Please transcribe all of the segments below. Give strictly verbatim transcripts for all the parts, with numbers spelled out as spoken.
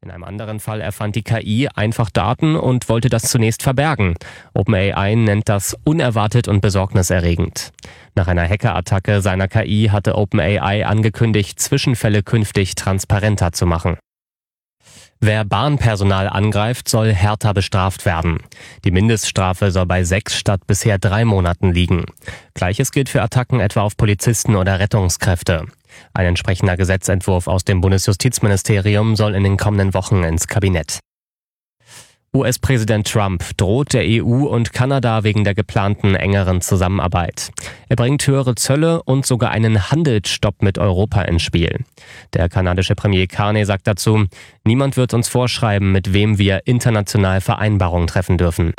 In einem anderen Fall erfand die K I einfach Daten und wollte das zunächst verbergen. OpenAI nennt das unerwartet und besorgniserregend. Nach einer Hackerattacke seiner K I hatte OpenAI angekündigt, Zwischenfälle künftig transparenter zu machen. Wer Bahnpersonal angreift, soll härter bestraft werden. Die Mindeststrafe soll bei sechs statt bisher drei Monaten liegen. Gleiches gilt für Attacken etwa auf Polizisten oder Rettungskräfte. Ein entsprechender Gesetzentwurf aus dem Bundesjustizministerium soll in den kommenden Wochen ins Kabinett. U S-Präsident Trump droht der E U und Kanada wegen der geplanten engeren Zusammenarbeit. Er bringt höhere Zölle und sogar einen Handelsstopp mit Europa ins Spiel. Der kanadische Premier Carney sagt dazu: Niemand wird uns vorschreiben, mit wem wir international Vereinbarungen treffen dürfen.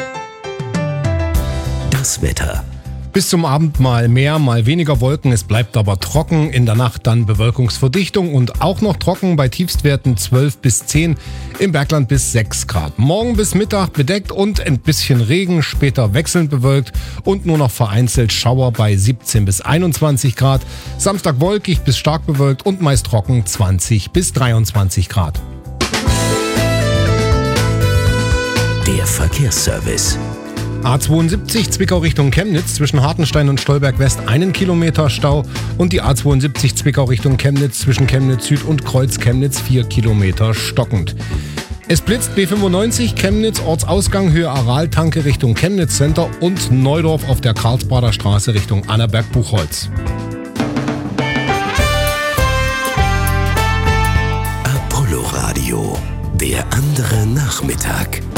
Das Wetter. Bis zum Abend mal mehr, mal weniger Wolken, es bleibt aber trocken. In der Nacht dann Bewölkungsverdichtung und auch noch trocken bei Tiefstwerten zwölf bis zehn, im Bergland bis sechs Grad. Morgen bis Mittag bedeckt und ein bisschen Regen, später wechselnd bewölkt und nur noch vereinzelt Schauer bei siebzehn bis einundzwanzig Grad. Samstag wolkig bis stark bewölkt und meist trocken zwanzig bis dreiundzwanzig Grad. Der Verkehrsservice. A zweiundsiebzig Zwickau Richtung Chemnitz zwischen Hartenstein und Stolberg West einen Kilometer Stau und die A zweiundsiebzig Zwickau Richtung Chemnitz zwischen Chemnitz Süd und Kreuz Chemnitz vier Kilometer stockend. Es blitzt B fünfundneunzig Chemnitz Ortsausgang Höhe Araltanke Richtung Chemnitz Center und Neudorf auf der Karlsbader Straße Richtung Annaberg-Buchholz. Apollo Radio, der andere Nachmittag.